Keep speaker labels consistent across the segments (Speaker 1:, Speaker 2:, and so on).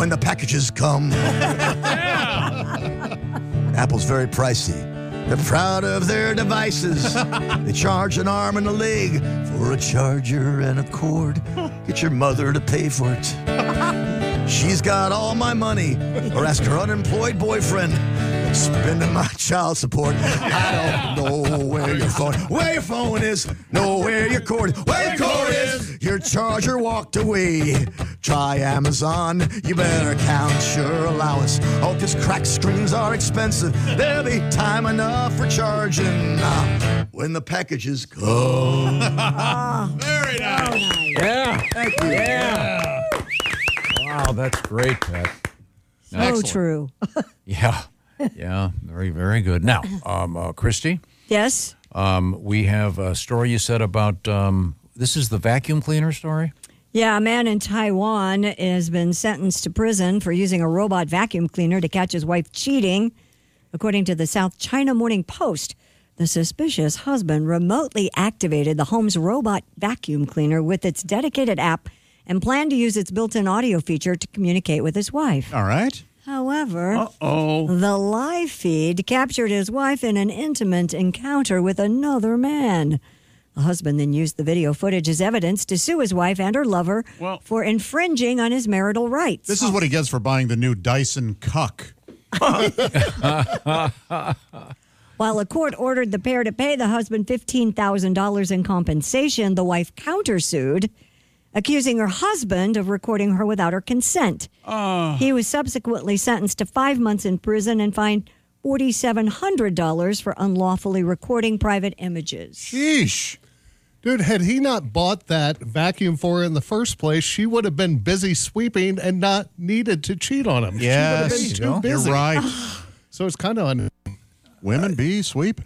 Speaker 1: when the packages come. Apple's very pricey. They're proud of their devices. They charge an arm and a leg for a charger and a cord. Get your mother to pay for it. She's got all my money, or ask her unemployed boyfriend. Spending my child support. I don't know where your phone is. Know where your cord is. Your charger walked away. Try Amazon. You better count your allowance. Oh, 'cause cracked screens are expensive. There'll be time enough for charging when the packages come.
Speaker 2: Very nice.
Speaker 3: Yeah.
Speaker 1: Thank you.
Speaker 3: Yeah. Wow, that's great, Pat.
Speaker 4: So true.
Speaker 3: Yeah. Yeah, very, very good. Now, Christy,
Speaker 4: Yes.
Speaker 3: we have a story you said about, this is the vacuum cleaner story?
Speaker 4: Yeah, a man in Taiwan has been sentenced to prison for using a robot vacuum cleaner to catch his wife cheating. According to the South China Morning Post, the suspicious husband remotely activated the home's robot vacuum cleaner with its dedicated app and planned to use its built-in audio feature to communicate with his wife.
Speaker 2: All right.
Speaker 4: However, the live feed captured his wife in an intimate encounter with another man. The husband then used the video footage as evidence to sue his wife and her lover for infringing on his marital rights.
Speaker 2: This is what he gets for buying the new Dyson Cuck.
Speaker 4: While a court ordered the pair to pay the husband $15,000 in compensation, the wife countersued, accusing her husband of recording her without her consent. He was subsequently sentenced to 5 months in prison and fined $4,700 for unlawfully recording private images.
Speaker 5: Sheesh. Dude, had he not bought that vacuum for her in the first place, she would have been busy sweeping and not needed to cheat on him.
Speaker 2: Yes,
Speaker 5: she would have been too busy.
Speaker 2: You're right.
Speaker 5: So it's kind of
Speaker 2: Women be sweeping.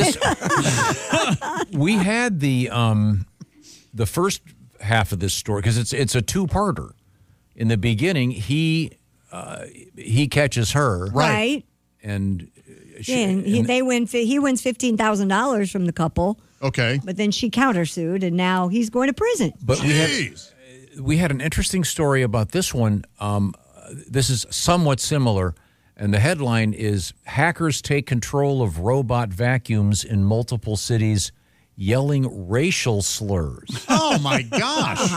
Speaker 3: We had the first half of this story because it's a two-parter. In the beginning, he catches her,
Speaker 4: Right.
Speaker 3: and
Speaker 4: He wins $15,000 from the couple.
Speaker 2: Okay.
Speaker 4: But then she countersued, and now he's going to prison.
Speaker 3: But we had an interesting story about this one. This is somewhat similar, and the headline is "Hackers Take Control of Robot Vacuums in Multiple Cities, Yelling Racial Slurs."
Speaker 2: Oh, my gosh.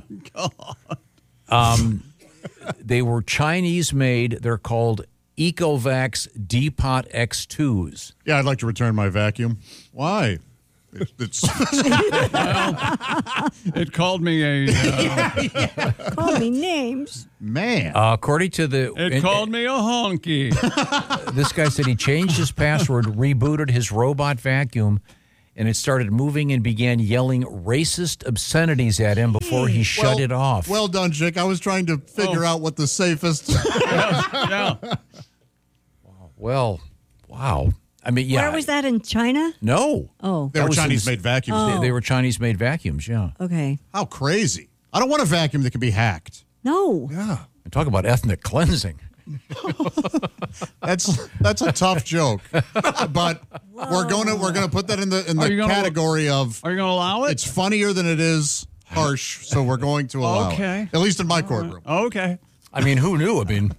Speaker 3: They were Chinese-made. They're called Ecovacs Depot X2s.
Speaker 2: Yeah, I'd like to return my vacuum. Why? It's
Speaker 6: It called me
Speaker 4: Call me names.
Speaker 2: man.
Speaker 3: According to
Speaker 6: It called me a honky.
Speaker 3: this guy said he changed his password, rebooted his robot vacuum, and it started moving and began yelling racist obscenities at him before he shut it off.
Speaker 2: Well done, Chick. I was trying to figure out what the safest.
Speaker 6: Yeah.
Speaker 3: Well, wow. I mean, yeah.
Speaker 4: Where was that, in China?
Speaker 3: No.
Speaker 4: Oh,
Speaker 2: They were Chinese-made vacuums.
Speaker 3: They were Chinese-made vacuums, yeah.
Speaker 4: okay.
Speaker 2: How crazy. I don't want a vacuum that can be hacked.
Speaker 4: No.
Speaker 2: Yeah.
Speaker 3: And talk about ethnic cleansing.
Speaker 2: That's a tough joke. But we're gonna put that in the category of
Speaker 6: Are you going to allow it?
Speaker 2: it's funnier than it is harsh, so we're going to allow
Speaker 6: Okay.
Speaker 2: it. At least in my courtroom.
Speaker 6: Okay.
Speaker 3: I mean, who knew? I mean,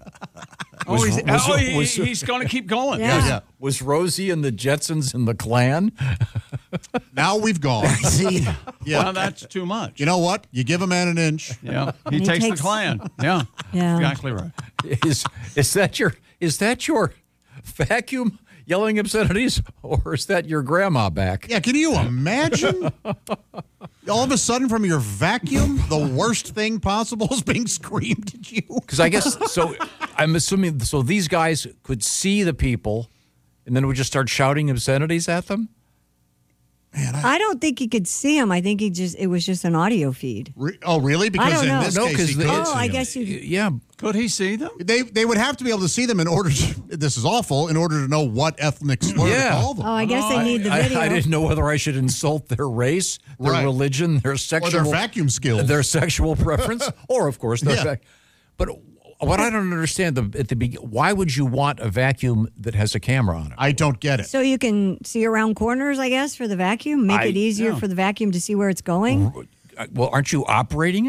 Speaker 6: He's going to keep going.
Speaker 4: Yeah.
Speaker 3: was Rosie and the Jetsons in the Klan?
Speaker 2: Now we've gone. See? Yeah.
Speaker 6: Well, that's too much.
Speaker 2: You know what? You give a man an inch.
Speaker 6: Yeah. He
Speaker 4: he
Speaker 6: takes the
Speaker 4: takes-
Speaker 6: Klan. Yeah.
Speaker 4: Yeah.
Speaker 6: Exactly right.
Speaker 3: Is that your vacuum yelling obscenities, or is that your grandma back?
Speaker 2: Yeah, can you imagine? All of a sudden, from your vacuum, the worst thing possible is being screamed at you.
Speaker 3: Because I guess so. I'm assuming so. These guys could see the people, and then would just start shouting obscenities at them.
Speaker 2: Man,
Speaker 4: I don't think he could see him. I think it was just an audio feed.
Speaker 2: really? Because
Speaker 4: don't
Speaker 2: in
Speaker 4: know.
Speaker 2: this
Speaker 3: No,
Speaker 2: case,
Speaker 3: 'cause
Speaker 2: he
Speaker 3: they-
Speaker 2: could
Speaker 4: Oh,
Speaker 2: see
Speaker 4: I
Speaker 2: him.
Speaker 4: guess you.
Speaker 3: Yeah,
Speaker 6: Could he see them?
Speaker 2: They would have to be able to see them in order to, this is awful, in order to know what ethnic slur
Speaker 3: Yeah.
Speaker 2: to call them.
Speaker 4: Oh, I guess they need the video.
Speaker 3: I didn't know whether I should insult their race, their
Speaker 2: Right.
Speaker 3: religion, their
Speaker 2: Or
Speaker 3: sexual,
Speaker 2: their vacuum skills.
Speaker 3: their sexual preference, or of course their.
Speaker 2: Yeah.
Speaker 3: But what I don't understand why would you want a vacuum that has a camera on it?
Speaker 2: I don't get it.
Speaker 4: So you can see around corners, I guess, for the vacuum. Make it easier for the vacuum to see where it's going.
Speaker 3: Well, aren't you operating it?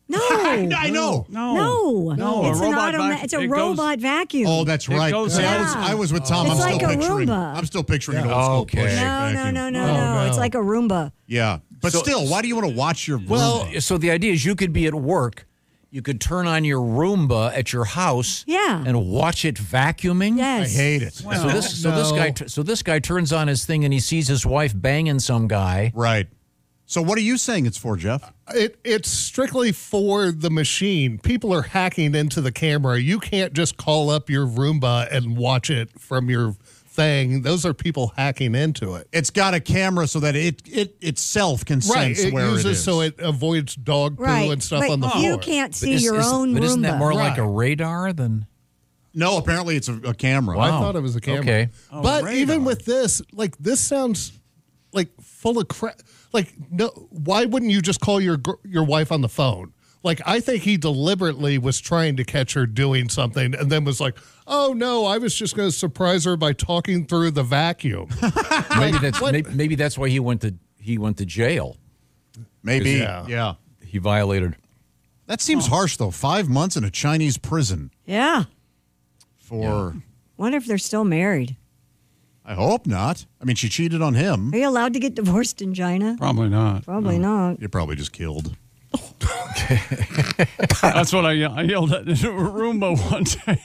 Speaker 4: No.
Speaker 2: I know.
Speaker 6: No.
Speaker 4: No. It's
Speaker 6: a robot vacuum.
Speaker 4: It's a
Speaker 6: It goes-
Speaker 4: robot vacuum.
Speaker 2: Oh, that's
Speaker 6: It
Speaker 2: right.
Speaker 6: goes
Speaker 2: See,
Speaker 6: in.
Speaker 2: I was with Tom.
Speaker 4: It's
Speaker 2: I'm
Speaker 4: like
Speaker 2: still
Speaker 4: a
Speaker 2: picturing.
Speaker 4: Roomba.
Speaker 2: I'm still picturing an
Speaker 3: Yeah.
Speaker 2: old school
Speaker 3: Okay.
Speaker 2: push
Speaker 4: no,
Speaker 2: vacuum.
Speaker 4: no. It's like a Roomba.
Speaker 2: Yeah, but still, why do you want to watch your?
Speaker 3: Well,
Speaker 2: Roomba?
Speaker 3: so the idea is you could be at work, you could turn on your Roomba at your house,
Speaker 4: Yeah.
Speaker 3: and watch it vacuuming.
Speaker 2: I
Speaker 4: Yes.
Speaker 2: hate it.
Speaker 3: So this guy turns on his thing and he sees his wife banging some guy.
Speaker 2: Right. So what are you saying it's for, Jeff?
Speaker 5: It's strictly for the machine. People are hacking into the camera. You can't just call up your Roomba and watch it from your thing. Those are people hacking into it.
Speaker 2: It's got a camera so that it itself can
Speaker 5: Right.
Speaker 2: sense
Speaker 5: It
Speaker 2: where
Speaker 5: uses
Speaker 2: it is.
Speaker 5: so it avoids dog poo
Speaker 4: Right.
Speaker 5: and stuff
Speaker 4: but
Speaker 5: on the
Speaker 4: you
Speaker 5: floor.
Speaker 4: can't
Speaker 3: But
Speaker 4: see your own
Speaker 3: but
Speaker 4: Roomba.
Speaker 3: isn't that more like a
Speaker 5: Right.
Speaker 3: radar than?
Speaker 2: No, apparently it's a camera.
Speaker 5: I thought it was a camera.
Speaker 3: Okay.
Speaker 5: But
Speaker 2: radar.
Speaker 5: even with this, like this sounds like full of crap. Like no, why wouldn't you just call your wife on the phone? Like I think he deliberately was trying to catch her doing something, and then was like, "Oh no, I was just going to surprise her by talking through the vacuum."
Speaker 3: Maybe that's why he went to jail.
Speaker 2: Maybe.
Speaker 5: Yeah.
Speaker 2: Yeah.
Speaker 3: He violated.
Speaker 2: That seems harsh, though. 5 months in a Chinese prison
Speaker 4: Yeah.
Speaker 2: for.
Speaker 4: Wonder if they're still married.
Speaker 2: I hope not. I mean, she cheated on him.
Speaker 4: Are you allowed to get divorced in China?
Speaker 6: Probably not.
Speaker 4: Probably not.
Speaker 2: You're probably just killed.
Speaker 6: That's what I yelled at the Roomba one day.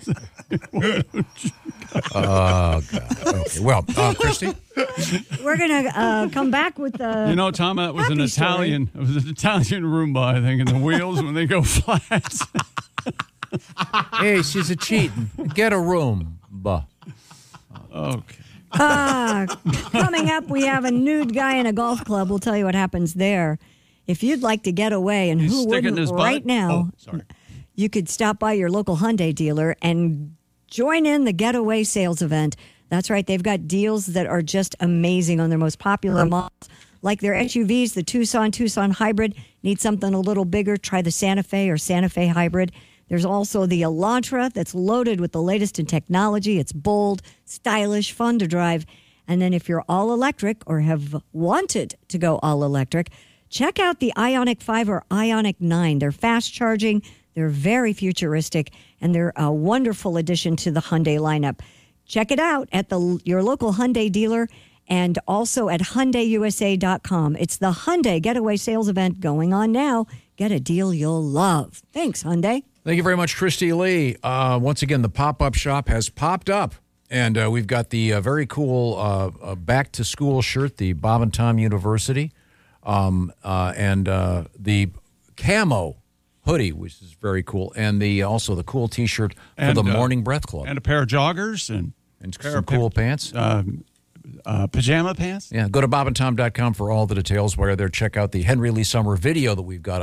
Speaker 3: Oh God. Okay. Well, Christy.
Speaker 4: We're gonna come back with the.
Speaker 6: You know, Tom, that was an
Speaker 4: Happy story.
Speaker 6: Italian. It was an Italian Roomba, I think, and the wheels when they go flat.
Speaker 3: Hey, she's a cheating. Get a room.
Speaker 6: Okay.
Speaker 4: Coming up, we have a nude guy in a golf club. We'll tell you what happens there. If you'd like to get away, and
Speaker 6: He's
Speaker 4: who
Speaker 6: sticking
Speaker 4: wouldn't
Speaker 6: his butt?
Speaker 4: right now,
Speaker 6: Oh, sorry.
Speaker 4: you could stop by your local Hyundai dealer and join in the getaway sales event. That's right. They've got deals that are just amazing on their most popular models, like their SUVs, the Tucson Hybrid. Need something a little bigger? Try the Santa Fe or Santa Fe Hybrid. There's also the Elantra that's loaded with the latest in technology. It's bold, stylish, fun to drive. And then if you're all electric or have wanted to go all electric, check out the Ioniq 5 or Ioniq 9. They're fast charging. They're very futuristic, and they're a wonderful addition to the Hyundai lineup. Check it out at your local Hyundai dealer and also at HyundaiUSA.com. It's the Hyundai Getaway Sales Event going on now. Get a deal you'll love. Thanks, Hyundai.
Speaker 3: Thank you very much, Christy Lee. Once again, the pop-up shop has popped up, and we've got the very cool back-to-school shirt, the Bob and Tom University, and the camo hoodie, which is very cool, and also the cool T-shirt for
Speaker 6: And,
Speaker 3: the Morning Breath Club.
Speaker 6: And a pair of joggers and
Speaker 3: some cool pants.
Speaker 6: pajama pants.
Speaker 3: Yeah, go to bobandtom.com for all the details. While you're there, check out the Henry Lee Summer video that we've got